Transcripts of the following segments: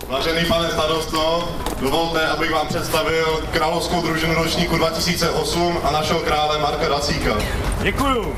Vážený pane starosto, dovolte, abych vám představil královskou družinu ročníku 2008 a našeho krále Marka Dacíka. Děkuju.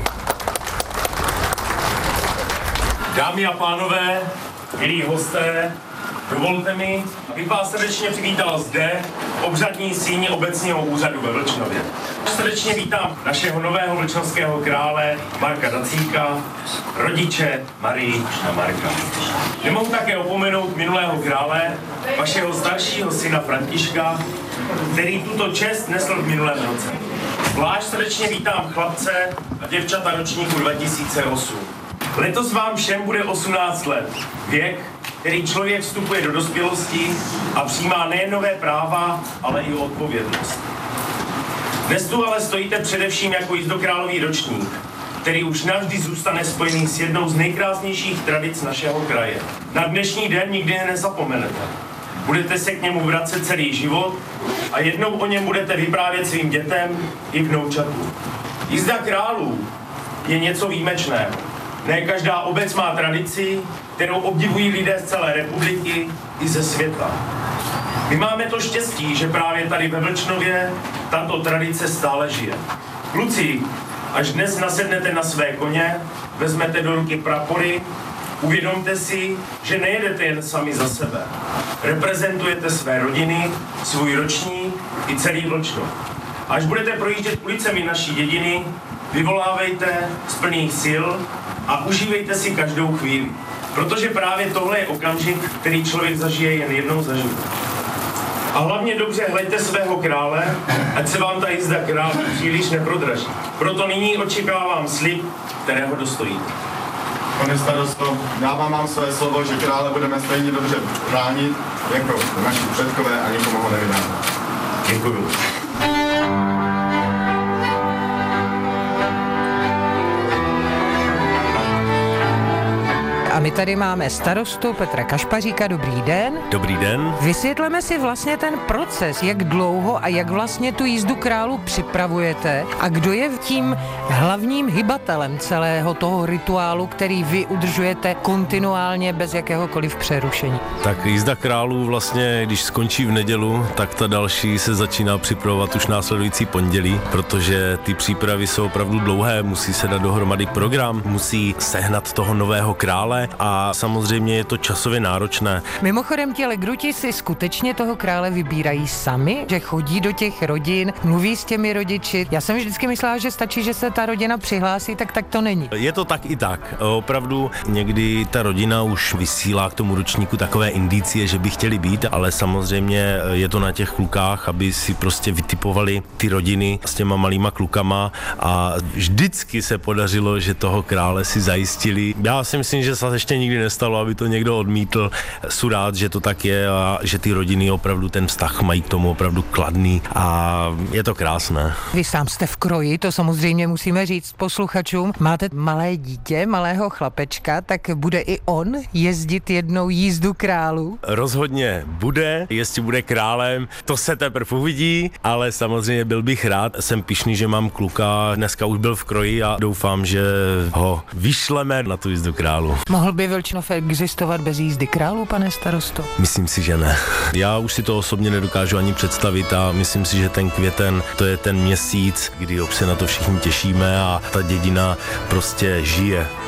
Dámy a pánové, milí hosté, dovolte mi, abych vás srdečně přivítal zde v obřadní síni obecního úřadu ve Vlčnově. Srdečně vítám našeho nového vlčnovského krále Marka Dacíka, rodiče Marii a Marka. Nemohu také opomenout minulého krále, vašeho staršího syna Františka, který tuto čest nesl v minulém roce. Zvlášť srdečně vítám chlapce a děvčata ročníku 2008. Letos vám všem bude 18 let. Věk, který člověk vstupuje do dospělosti a přijímá nejen nové práva, ale i odpovědnost. Dnes tu ale stojíte především jako jizdokrálový ročník, který už navždy zůstane spojený s jednou z nejkrásnějších tradic našeho kraje. Na dnešní den nikdy nezapomenete. Budete se k němu vracet celý život a jednou o něm budete vyprávět svým dětem i vnoučatům. Jízda králů je něco výjimečného. Ne každá obec má tradici, kterou obdivují lidé z celé republiky i ze světa. My máme to štěstí, že právě tady ve Vlčnově tato tradice stále žije. Kluci, až dnes nasednete na své koně, vezmete do ruky prapory, uvědomte si, že nejedete jen sami za sebe. Reprezentujete své rodiny, svůj ročník i celý Vlčnov. Až budete projíždět ulicemi naší dědiny, vyvolávejte z plných sil a užívejte si každou chvíli. Protože právě tohle je okamžik, který člověk zažije jen jednou za život. A hlavně dobře hleďte svého krále, ať se vám ta jízda krále příliš neprodraží. Proto nyní očekávám slib, kterého dostojíte. Pane starosto, dávám vám své slovo, že krále budeme stejně dobře bránit, jako naši předkové, a nikomu ho nevydáme. Děkuju. A my tady máme starostu Petra Kašpaříka. Dobrý den. Dobrý den. Vysvětleme si vlastně ten proces, jak dlouho a jak vlastně tu jízdu králů připravujete a kdo je tím hlavním hybatelem celého toho rituálu, který vy udržujete kontinuálně bez jakéhokoliv přerušení. Tak jízda králů vlastně, když skončí v nedělu, tak ta další se začíná připravovat už následující pondělí, protože ty přípravy jsou opravdu dlouhé, musí se dát dohromady program, musí sehnat toho nového krále a samozřejmě je to časově náročné. Mimochodem ti legruti si skutečně toho krále vybírají sami, že chodí do těch rodin, mluví s těmi rodiči. Já jsem vždycky myslela, že stačí, že se ta rodina přihlásí, tak to není. Je to tak i tak. Opravdu někdy ta rodina už vysílá k tomu ročníku takové indicie, že by chtěli být, ale samozřejmě je to na těch klukách, aby si prostě vytipovali ty rodiny s těma malýma klukama a vždycky se podařilo, že toho krále si zajistili. Já si myslím, že se ještě nikdy nestalo, aby to někdo odmítl. Jsem rád, že to tak je a že ty rodiny opravdu ten vztah mají k tomu opravdu kladný a je to krásné. Vy sám jste v kroji, to samozřejmě musíme říct posluchačům. Máte malé dítě, malého chlapečka, tak bude i on jezdit jednou jízdu králů? Rozhodně bude, jestli bude králem, to se teprve uvidí, ale samozřejmě byl bych rád. Jsem pyšný, že mám kluka, dneska už byl v kroji a doufám, že ho vyšleme na tu jízdu králů. Mohl by Vlčnov existovat bez jízdy králů, pane starosto? Myslím si, že ne. Já už si to osobně nedokážu ani představit a myslím si, že ten květen, to je ten měsíc, kdy se na to všichni těšíme a ta dědina prostě žije.